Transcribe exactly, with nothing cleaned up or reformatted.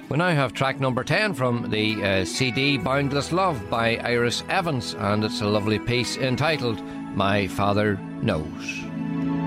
We now have track number ten from the uh, C D Boundless Love by Iris Evans, and it's a lovely piece entitled My Father Knows.